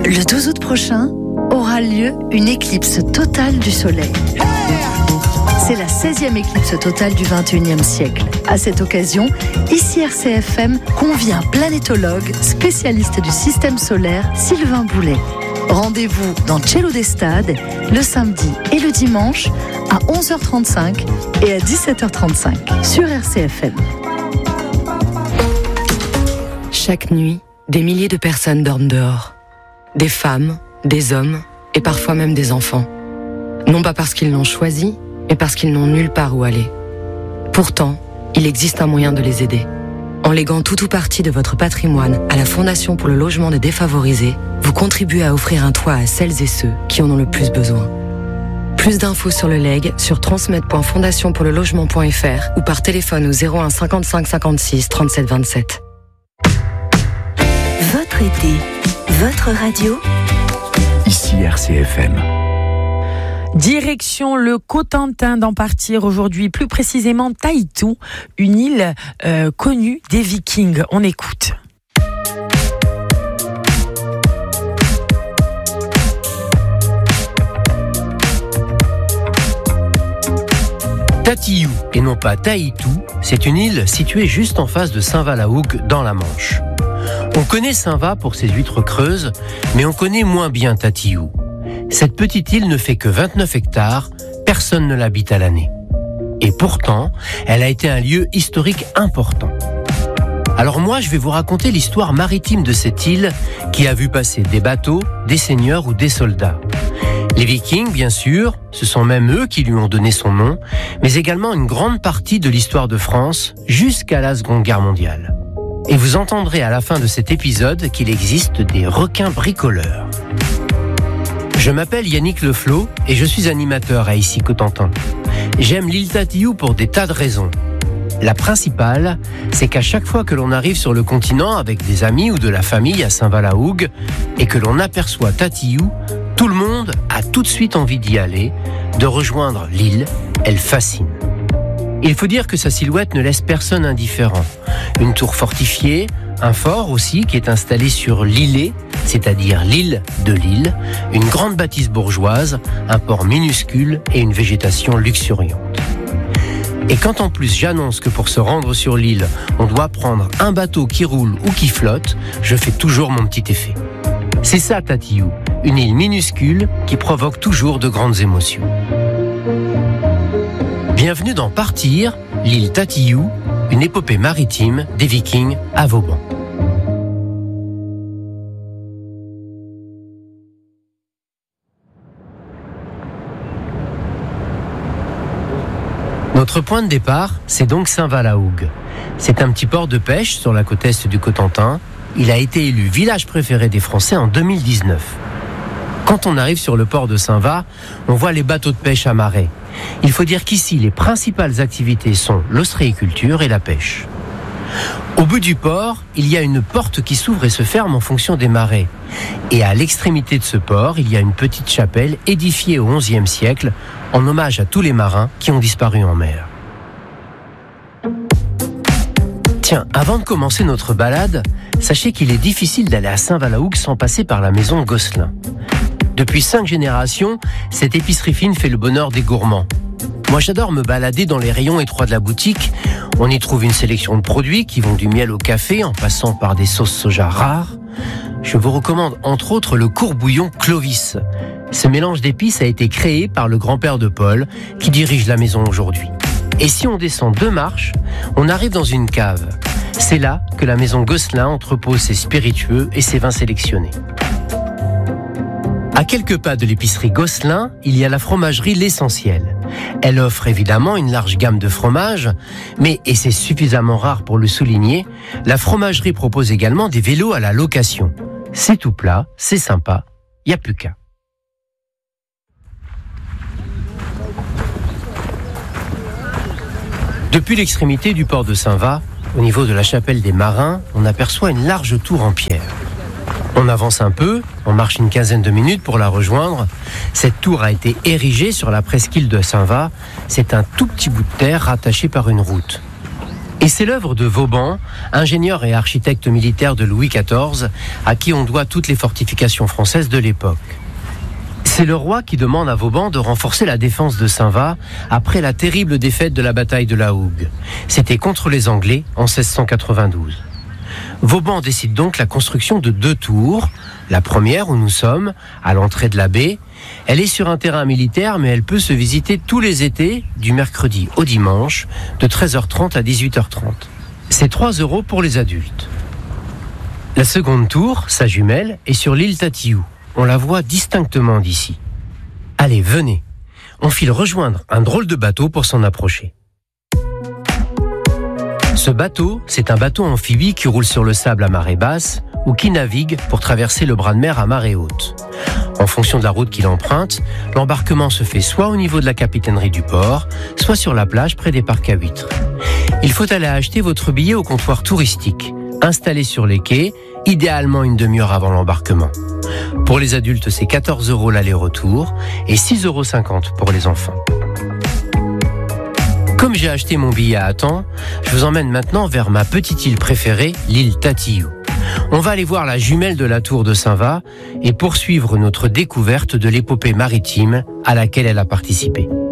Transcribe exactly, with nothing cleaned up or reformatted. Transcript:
Le douze août prochain aura lieu une éclipse totale du Soleil. C'est la seizième éclipse totale du vingt et unième siècle. À cette occasion, ici R C F M convie un planétologue spécialiste du système solaire, Sylvain Boulet. Rendez-vous dans Cielo d'Estade le samedi et le dimanche à onze heures trente-cinq et à dix-sept heures trente-cinq sur R C F M. Chaque nuit, des milliers de personnes dorment dehors. Des femmes, des hommes et parfois même des enfants. Non pas parce qu'ils l'ont choisi, mais parce qu'ils n'ont nulle part où aller. Pourtant, il existe un moyen de les aider. En léguant tout ou partie de votre patrimoine à la Fondation pour le logement des défavorisés, vous contribuez à offrir un toit à celles et ceux qui en ont le plus besoin. Plus d'infos sur le legs sur transmet point fondation pour le logement point f r ou par téléphone au zéro un cinquante-cinq cinquante-six trente-sept vingt-sept. Votre été, votre radio. Ici R C F M. Direction le Cotentin d'en partir aujourd'hui, plus précisément Taïtou, une île euh, connue des Vikings. On écoute. Tatiou, et non pas Taïtou, c'est une île située juste en face de Saint-Va-la-Hougue dans la Manche. On connaît Saint-Va pour ses huîtres creuses, mais on connaît moins bien Tatiou. Cette petite île ne fait que vingt-neuf hectares, personne ne l'habite à l'année. Et pourtant, elle a été un lieu historique important. Alors moi, je vais vous raconter l'histoire maritime de cette île qui a vu passer des bateaux, des seigneurs ou des soldats. Les Vikings, bien sûr, ce sont même eux qui lui ont donné son nom, mais également une grande partie de l'histoire de France jusqu'à la Seconde Guerre mondiale. Et vous entendrez à la fin de cet épisode qu'il existe des requins bricoleurs. Je m'appelle Yannick Leflot et je suis animateur à Ici Cotentin. J'aime l'île Tatiou pour des tas de raisons. La principale, c'est qu'à chaque fois que l'on arrive sur le continent avec des amis ou de la famille à Saint-Va-la-Hougue et que l'on aperçoit Tatiou, tout le monde a tout de suite envie d'y aller, de rejoindre l'île, elle fascine. Il faut dire que sa silhouette ne laisse personne indifférent. Une tour fortifiée, un fort aussi qui est installé sur l'îlet, c'est-à-dire l'île de l'île, une grande bâtisse bourgeoise, un port minuscule et une végétation luxuriante. Et quand en plus j'annonce que pour se rendre sur l'île, on doit prendre un bateau qui roule ou qui flotte, je fais toujours mon petit effet. C'est ça Tatiou, une île minuscule qui provoque toujours de grandes émotions. Bienvenue dans Partir, l'île Tatiou, une épopée maritime des Vikings à Vauban. Notre point de départ, c'est donc Saint-Va-la-Hougue. C'est un petit port de pêche sur la côte est du Cotentin. Il a été élu village préféré des Français en deux mille dix-neuf. Quand on arrive sur le port de Saint-Va, on voit les bateaux de pêche amarrés. Il faut dire qu'ici, les principales activités sont l'ostréiculture et la pêche. Au bout du port, il y a une porte qui s'ouvre et se ferme en fonction des marées. Et à l'extrémité de ce port, il y a une petite chapelle édifiée au onzième siècle en hommage à tous les marins qui ont disparu en mer. Tiens, avant de commencer notre balade, sachez qu'il est difficile d'aller à Saint-Va-la-Hougue sans passer par la maison Gosselin. Depuis cinq générations, cette épicerie fine fait le bonheur des gourmands. Moi, j'adore me balader dans les rayons étroits de la boutique. On y trouve une sélection de produits qui vont du miel au café en passant par des sauces soja rares. Je vous recommande entre autres le courbouillon Clovis. Ce mélange d'épices a été créé par le grand-père de Paul qui dirige la maison aujourd'hui. Et si on descend deux marches, on arrive dans une cave. C'est là que la maison Gosselin entrepose ses spiritueux et ses vins sélectionnés. À quelques pas de l'épicerie Gosselin, il y a la fromagerie L'Essentiel. Elle offre évidemment une large gamme de fromages, mais, et c'est suffisamment rare pour le souligner, la fromagerie propose également des vélos à la location. C'est tout plat, c'est sympa, il n'y a plus qu'à. Depuis l'extrémité du port de Saint-Va, au niveau de la chapelle des Marins, on aperçoit une large tour en pierre. On avance un peu, on marche une quinzaine de minutes pour la rejoindre. Cette tour a été érigée sur la presqu'île de Saint-Va. C'est un tout petit bout de terre rattaché par une route. Et c'est l'œuvre de Vauban, ingénieur et architecte militaire de Louis quatorze, à qui on doit toutes les fortifications françaises de l'époque. C'est le roi qui demande à Vauban de renforcer la défense de Saint-Va après la terrible défaite de la bataille de la Hougue. C'était contre les Anglais en seize cent quatre-vingt-douze. Vauban décide donc la construction de deux tours. La première, où nous sommes, à l'entrée de la baie, elle est sur un terrain militaire, mais elle peut se visiter tous les étés, du mercredi au dimanche, de treize heures trente à dix-huit heures trente. C'est trois euros pour les adultes. La seconde tour, sa jumelle, est sur l'île Tatiou. On la voit distinctement d'ici. Allez, venez. On file rejoindre un drôle de bateau pour s'en approcher. Ce bateau, c'est un bateau amphibie qui roule sur le sable à marée basse ou qui navigue pour traverser le bras de mer à marée haute. En fonction de la route qu'il emprunte, l'embarquement se fait soit au niveau de la capitainerie du port, soit sur la plage près des parcs à huîtres. Il faut aller acheter votre billet au comptoir touristique, installé sur les quais, idéalement une demi-heure avant l'embarquement. Pour les adultes, c'est quatorze euros l'aller-retour et six euros cinquante pour les enfants. Comme j'ai acheté mon billet à temps, je vous emmène maintenant vers ma petite île préférée, l'île Tatiou. On va aller voir la jumelle de la tour de Saint-Va et poursuivre notre découverte de l'épopée maritime à laquelle elle a participé.